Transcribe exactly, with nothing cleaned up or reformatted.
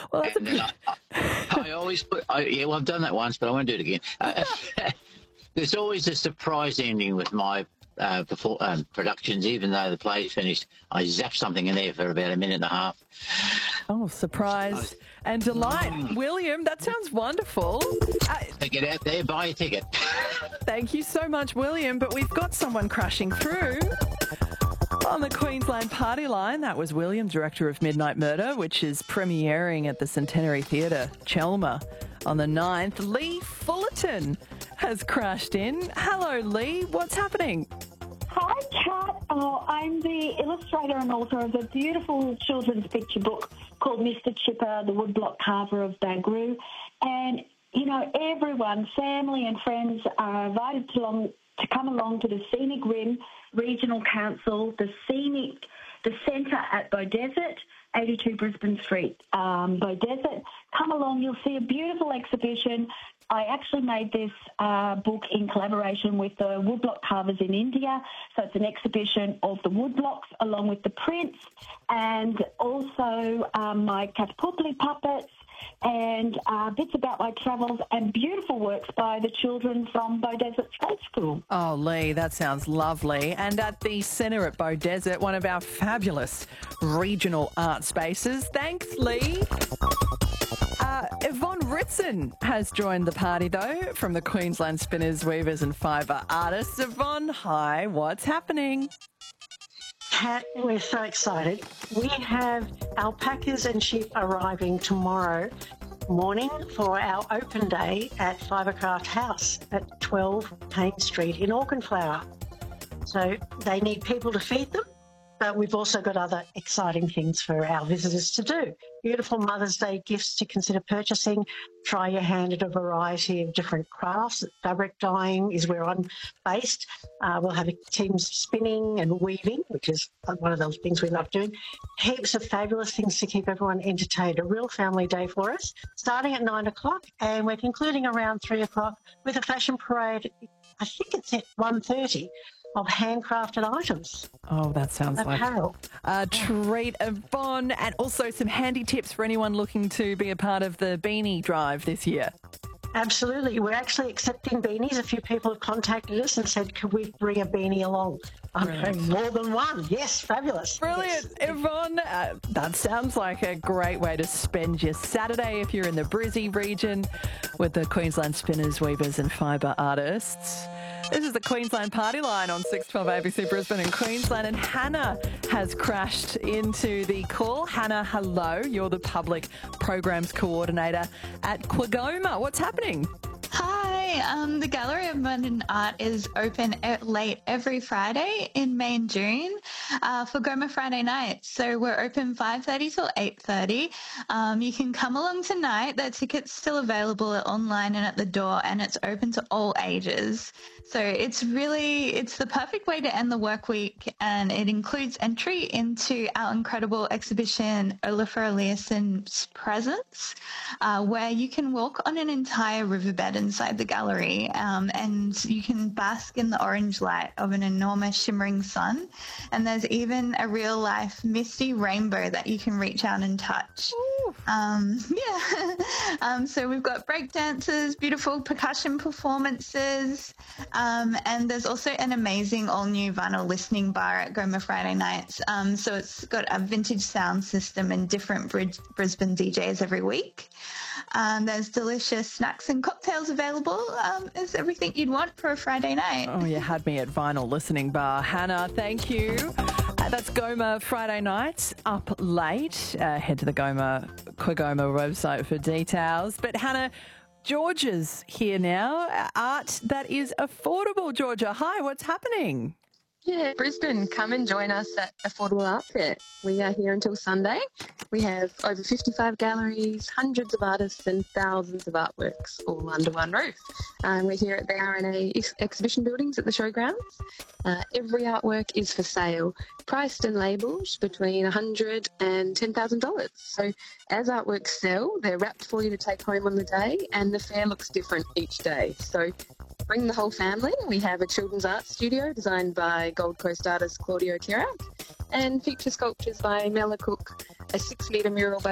Well, that's And a then I, I, I always put, I, yeah, well, I've done that once, but I won't do it again. Uh, there's always a surprise ending with my uh, before, um, productions, even though the play's finished. I zap something in there for about a minute and a half. Oh, surprise and delight. Mm. William, that sounds wonderful. Uh, So get out there, buy a ticket. thank you so much, William. But we've got someone crashing through on the Queensland Party Line. That was William, director of Midnight Murder, which is premiering at the Centenary Theatre, Chelmer, on the ninth. Lee Fullerton has crashed in. Hello, Lee. What's happening? Hi, Kat. Oh, I'm the illustrator and author of a beautiful children's picture book called Mister Chipper, the Woodblock Carver of Bagroo. And, you know, everyone, family and friends are invited to, long, to come along to the Scenic Rim Regional Council, the Scenic, the Centre at Beaudesert, eighty-two Brisbane Street, um, Beaudesert. Come along, you'll see a beautiful exhibition. I actually made this uh, book in collaboration with the woodblock carvers in India. So it's an exhibition of the woodblocks along with the prints and also um, my Kathapuli puppets and uh, bits about my travels and beautiful works by the children from Beaudesert Trade School. Oh, Lee, that sounds lovely. And at the centre at Beaudesert, one of our fabulous regional art spaces. Thanks, Lee. Uh, Yvonne Ritson has joined the party, though, from the Queensland Spinners, Weavers and Fibre Artists. Yvonne, hi, what's happening? Kat, we're so excited. We have alpacas and sheep arriving tomorrow morning for our open day at Fibercraft House at twelve Payne Street in Auchenflower. So they need people to feed them, but we've also got other exciting things for our visitors to do. Beautiful Mother's Day gifts to consider purchasing. Try your hand at a variety of different crafts. Fabric dyeing is where I'm based. Uh, we'll have a team spinning and weaving, which is one of those things we love doing. Heaps of fabulous things to keep everyone entertained. A real family day for us, starting at nine o'clock, and we're concluding around three o'clock with a fashion parade. I think it's at one thirty. Of handcrafted items. Oh, that sounds Apparel. like a treat, Yvonne, and also some handy tips for anyone looking to be a part of the beanie drive this year. Absolutely. We're actually accepting beanies. A few people have contacted us and said, could we bring a beanie along? I'm saying more than one. Yes, fabulous. Brilliant. Yes. Yvonne, uh, that sounds like a great way to spend your Saturday if you're in the Brizzy region with the Queensland Spinners, Weavers and Fibre Artists. This is the Queensland Party Line on six twelve A B C Brisbane and Queensland, and Hannah has crashed into the call. Hannah, hello. You're the Public Programs Coordinator at Quagoma. What's happening? Hi, um, the Gallery of Modern Art is open at late every Friday in May and June uh, for Goma Friday nights. So we're open five thirty till eight thirty. Um, you can come along tonight. The ticket's still available online and at the door, and it's open to all ages. So it's really, it's the perfect way to end the work week, and it includes entry into our incredible exhibition, Olafur Eliasson's Presence, uh, where you can walk on an entire riverbed inside the gallery, um, and you can bask in the orange light of an enormous shimmering sun. And there's even a real life misty rainbow that you can reach out and touch. Um, yeah. um, so we've got break dances, beautiful percussion performances, um, and there's also an amazing all new vinyl listening bar at Goma Friday nights. Um, so it's got a vintage sound system and different Brid- Brisbane D Js every week. Um, there's delicious snacks and cocktails available. Um, it's everything you'd want for a Friday night. Oh, you had me at Vinyl Listening Bar. Hannah, thank you. Uh, that's Goma Friday nights, up late. Uh, head to the Goma, Quagoma website for details. But Hannah, Georgia's here now. Uh, Art that is affordable. Georgia, hi, what's happening? Yeah, Brisbane, come and join us at Affordable Art Fair. We are here until Sunday. We have over fifty-five galleries, hundreds of artists and thousands of artworks all under one roof. Um, we're here at the R N A ex- exhibition buildings at the showgrounds. Uh, every artwork is for sale, priced and labelled between one hundred dollars and ten thousand dollars. So as artworks sell, they're wrapped for you to take home on the day, and the fair looks different each day. So bring the whole family. We have a children's art studio designed by Gold Coast artist Claudio Kirak, and feature sculptures by Mela Cook, a six-metre mural by